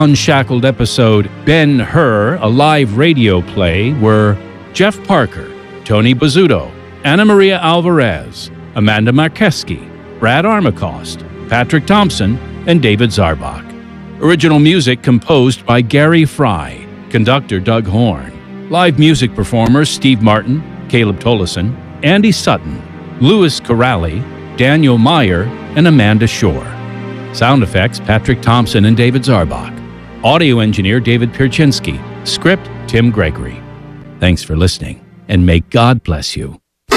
Unshackled episode Ben-Hur, a live radio play, were Jeff Parker, Tony Bazzuto, Ana Maria Alvarez, Amanda Markeski, Brad Armacost, Patrick Thompson, and David Zarbach. Original music composed by Gary Fry, conductor Doug Horn. Live music performers Steve Martin, Caleb Tollison, Andy Sutton, Louis Corrali, Daniel Meyer, and Amanda Shore. Sound effects Patrick Thompson and David Zarbach. Audio engineer David Pierczynski. Script Tim Gregory. Thanks for listening, and may God bless you.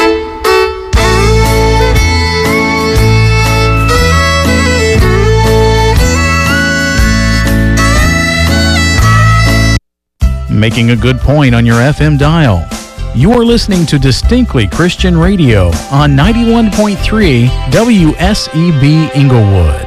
Making a good point on your FM dial. You're listening to Distinctly Christian Radio on 91.3 WSEB Inglewood.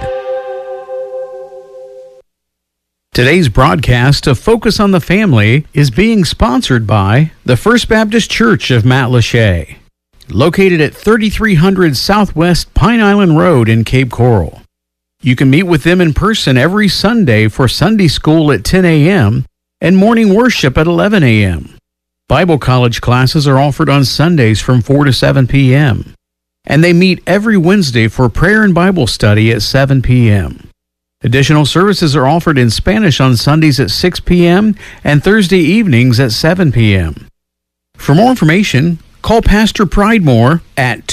Today's broadcast of Focus on the Family is being sponsored by the First Baptist Church of Matlacha, located at 3300 Southwest Pine Island Road in Cape Coral. You can meet with them in person every Sunday for Sunday school at 10 a.m. and morning worship at 11 a.m. Bible college classes are offered on Sundays from 4 to 7 p.m. And they meet every Wednesday for prayer and Bible study at 7 p.m. Additional services are offered in Spanish on Sundays at 6 p.m. and Thursday evenings at 7 p.m. For more information, call Pastor Pridemore at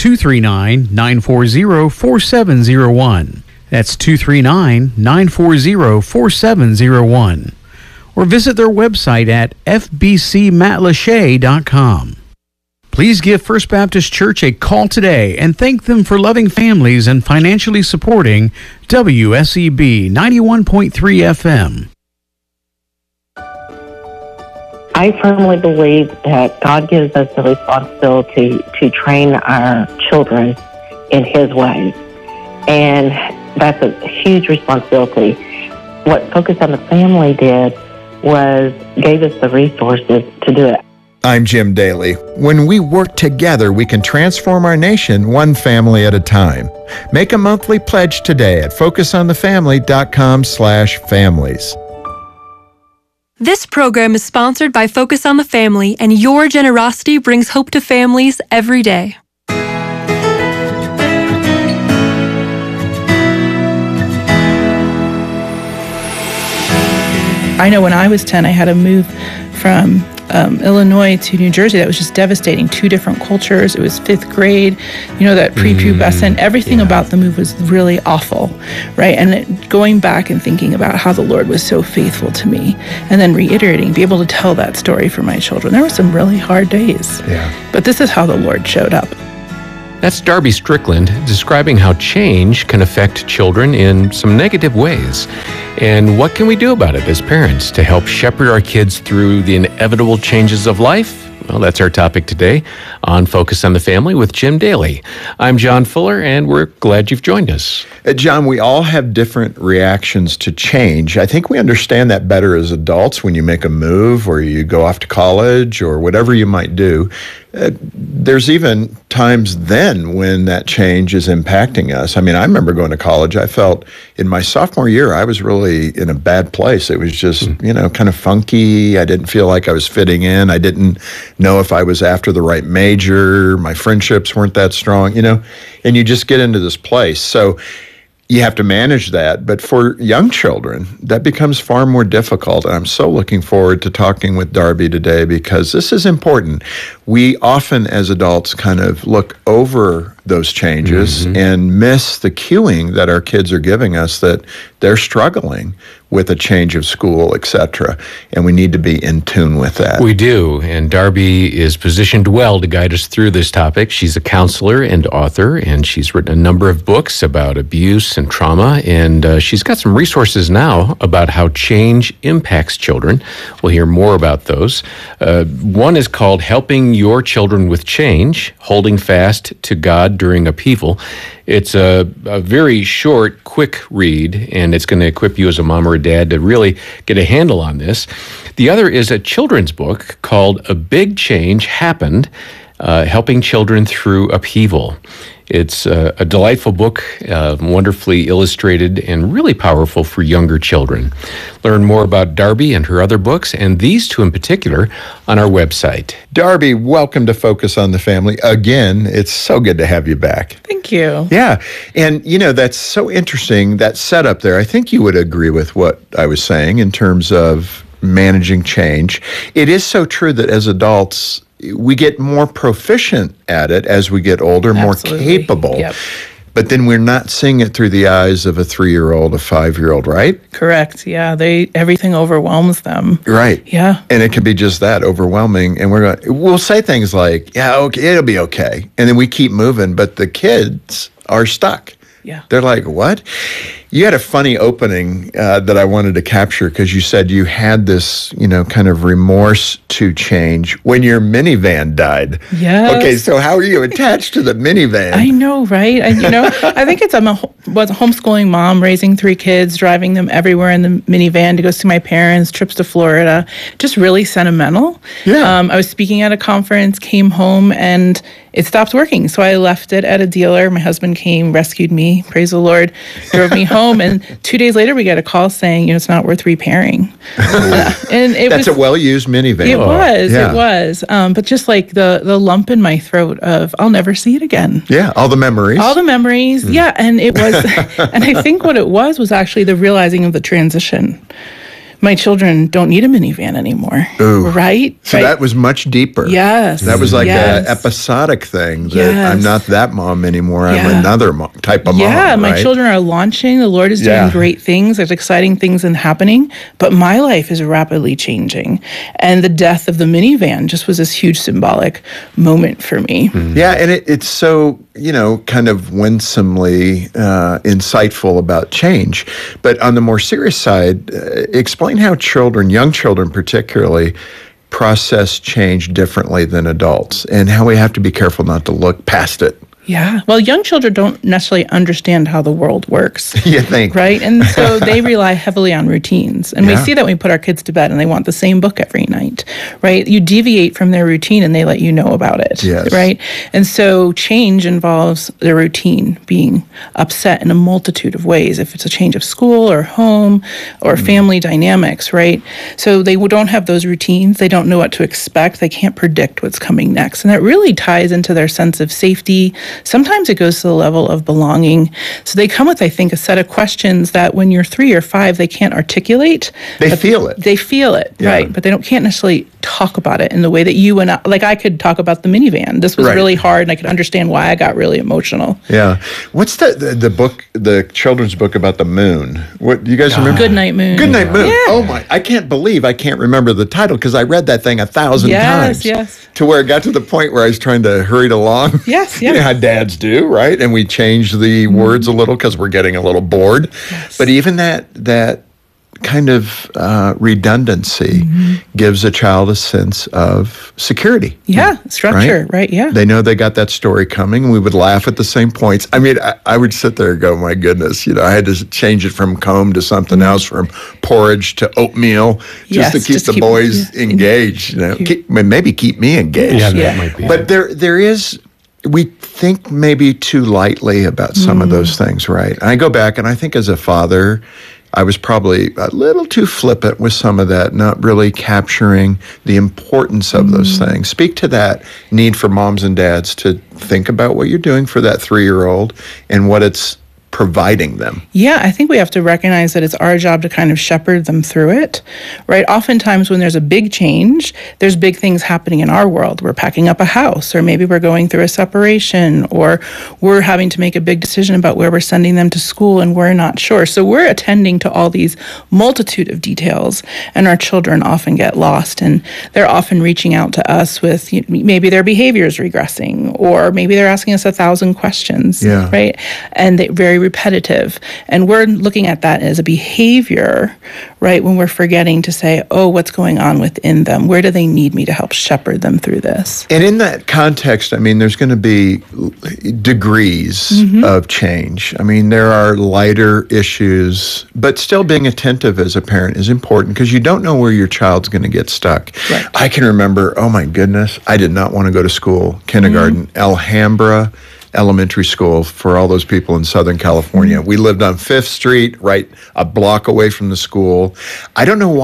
239-940-4701. That's 239-940-4701. Or visit their website at fbcmatlacha.com. Please give First Baptist Church a call today and thank them for loving families and financially supporting WSEB 91.3 FM. I firmly believe that God gives us the responsibility to train our children in His ways. And that's a huge responsibility. What Focus on the Family did was gave us the resources to do it. I'm Jim Daly. When we work together, we can transform our nation one family at a time. Make a monthly pledge today at focusonthefamily.com/families. This program is sponsored by Focus on the Family, and your generosity brings hope to families every day. I know when I was 10, I had to move from Illinois to New Jersey. That was just devastating. 2 different cultures. It was 5th grade. You know, that prepubescent, everything about the move was really awful, right? And going back and thinking about how the Lord was so faithful to me, and then reiterating, be able to tell that story for my children. There were some really hard days. Yeah. But this is how the Lord showed up. That's Darby Strickland describing how change can affect children in some negative ways. And what can we do about it as parents to help shepherd our kids through the inevitable changes of life? Well, that's our topic today on Focus on the Family with Jim Daly. I'm John Fuller, and we're glad you've joined us. John, we all have different reactions to change. I think we understand that better as adults when you make a move or you go off to college or whatever you might do. There's even times then when that change is impacting us. I mean, I remember going to college. I felt in my sophomore year, I was really in a bad place. It was just, kind of funky. I didn't feel like I was fitting in. I didn't know if I was after the right major. My friendships weren't that strong, and you just get into this place. So you have to manage that. But for young children, that becomes far more difficult. And I'm so looking forward to talking with Darby today because this is important. We often, as adults, kind of look over those changes and miss the cueing that our kids are giving us that they're struggling with a change of school, etc. And we need to be in tune with that. We do, and Darby is positioned well to guide us through this topic. She's a counselor and author, and she's written a number of books about abuse and trauma, and she's got some resources now about how change impacts children. We'll hear more about those. One is called Helping Your Children with Change, Holding Fast to God During Upheaval. It's a very short, quick read, and it's going to equip you as a mom or a dad to really get a handle on this. The other is a children's book called A Big Change Happened, Helping Children Through Upheaval. It's a delightful book, wonderfully illustrated and really powerful for younger children. Learn more about Darby and her other books, and these two in particular, on our website. Darby, welcome to Focus on the Family. Again, it's so good to have you back. Thank you. Yeah. And, that's so interesting, that setup there. I think you would agree with what I was saying in terms of managing change. It is so true that as adults, we get more proficient at it as we get older, Absolutely. more capable. Yep. But then we're not seeing it through the eyes of a 3-year-old, a 5-year-old, right? Correct. Yeah. Everything overwhelms them. Right. Yeah. And it can be just that, overwhelming. And we'll say things like, yeah, okay, it'll be okay. And then we keep moving, but the kids are stuck. Yeah. They're like, what? You had a funny opening that I wanted to capture because you said you had this, kind of remorse to change when your minivan died. Yes. Okay, so how are you attached to the minivan? I know, right? I think I'm a homeschooling mom, raising 3 kids, driving them everywhere in the minivan to go see my parents, trips to Florida, just really sentimental. Yeah. I was speaking at a conference, came home, and it stopped working. So I left it at a dealer. My husband came, rescued me, praise the Lord, drove me home. And 2 days later, we got a call saying, it's not worth repairing. And That's a well-used minivan. It was. Yeah. It was. But just like the lump in my throat of, I'll never see it again. Yeah, all the memories. All the memories. Yeah. And it was, and I think what it was actually the realizing of the transition. My children don't need a minivan anymore. Ooh. Right? So right. that was much deeper. Yes. That was like yes. an episodic thing. That Yes. I'm not that mom anymore. I'm Yeah. another type of mom. Yeah, my right? children are launching. The Lord is doing Yeah. great things. There's exciting things happening. But my life is rapidly changing. And the death of the minivan just was this huge symbolic moment for me. Yeah, and it's so, kind of winsomely insightful about change. But on the more serious side, explain how young children particularly, process change differently than adults and how we have to be careful not to look past it. Yeah. Well, young children don't necessarily understand how the world works. You think? Right? And so they rely heavily on routines. And we Yeah. see that when we put our kids to bed and they want the same book every night, right? You deviate from their routine and they let you know about it, Yes. right? And so change involves the routine being upset in a multitude of ways, if it's a change of school or home or family dynamics, right? So they don't have those routines. They don't know what to expect. They can't predict what's coming next. And that really ties into their sense of safety. Sometimes it goes to the level of belonging. So they come with, I think, a set of questions that when you're 3 or 5, they can't articulate. They but feel it. They feel it, Yeah. right? But they can't necessarily talk about it in the way that you and I could talk about the minivan. This was Right. really hard, and I could understand why I got really emotional. Yeah. What's the book, the children's book about the moon? What do you guys remember? Goodnight Moon. Goodnight Moon. Yeah. Oh my! I can't believe I can't remember the title because I read that thing 1,000 Yes, times. yes. To where it got to the point where I was trying to hurry it along. Yes, You know yes. how dads do, right? And we change the words a little because we're getting a little bored. Yes. But even that kind of redundancy gives a child a sense of security. Yeah, structure, right? Yeah. They know they got that story coming. We would laugh at the same points. I mean, I would sit there and go, my goodness, I had to change it from comb to something else, from porridge to oatmeal, Yes, just to keep just the keep- boys yeah. engaged. Maybe keep me engaged. Yeah, Yeah. that might be. But there is, we think maybe too lightly about some of those things, right? I go back and I think as a father, I was probably a little too flippant with some of that, not really capturing the importance of those things. Speak to that need for moms and dads to think about what you're doing for that 3-year-old and what it's providing them. Yeah, I think we have to recognize that it's our job to kind of shepherd them through it, right? Oftentimes when there's a big change, there's big things happening in our world. We're packing up a house, or maybe we're going through a separation, or we're having to make a big decision about where we're sending them to school and we're not sure. So we're attending to all these multitude of details, and our children often get lost, and they're often reaching out to us with maybe their behavior is regressing, or maybe they're asking us 1,000 questions, Yeah. right? And they very repetitive. And we're looking at that as a behavior, right? When we're forgetting to say, oh, what's going on within them? Where do they need me to help shepherd them through this? And in that context, I mean, there's going to be degrees of change. I mean, there are lighter issues, but still being attentive as a parent is important because you don't know where your child's going to get stuck. Right. I can remember, oh my goodness, I did not want to go to school, kindergarten, Alhambra. elementary school for all those people in Southern California. We lived on 5th Street, right a block away from the school. I don't know why